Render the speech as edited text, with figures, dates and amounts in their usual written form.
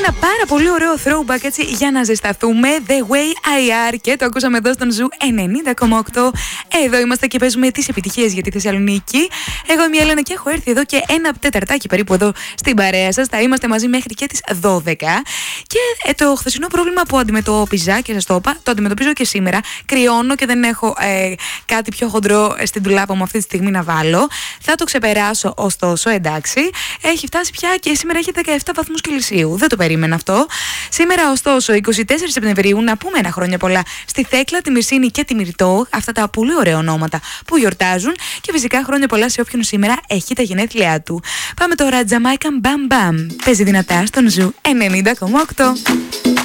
Ένα πάρα πολύ ωραίο throwback έτσι για να ζεσταθούμε. The Way I Are, και το ακούσαμε εδώ στον Ζου 90,8. Εδώ είμαστε και παίζουμε τις επιτυχίες για τη Θεσσαλονίκη. Εγώ είμαι η Έλενα και έχω έρθει εδώ και ένα τεταρτάκι περίπου εδώ στην παρέα σας. Θα είμαστε μαζί μέχρι και τις 12. Και το χθεσινό πρόβλημα που αντιμετώπιζα και σας το είπα, το αντιμετωπίζω και σήμερα. Κρυώνω και δεν έχω κάτι πιο χοντρό στην τουλάπα μου αυτή τη στιγμή να βάλω. Θα το ξεπεράσω, ωστόσο, εντάξει. Έχει φτάσει πια και σήμερα έχει 17 βαθμούς Κελσίου. Δεν το περίμενα αυτό. Σήμερα, ωστόσο, 24 Σεπτεμβρίου, να πούμε ένα χρόνια πολλά στη Θέκλα, τη Μυρσίνη και τη Μυρτώ. Αυτά τα πολύ ωραία ονόματα που γιορτάζουν. Και φυσικά χρόνια πολλά σε όποιον σήμερα έχει τα γενέθλιά του. Πάμε τώρα, Jamaican Bam Bam. Παίζει δυνατά στον Ζου 90,8.